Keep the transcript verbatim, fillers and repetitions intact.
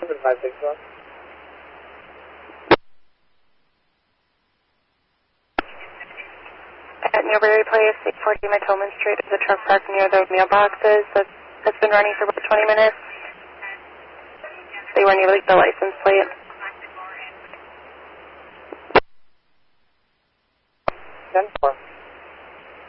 seven five six one. At Newberry Place, eight forty Mattoman Street, is a truck parked near the mailboxes that's, that's been running for about twenty minutes. They weren't able to get the license plate. ten four.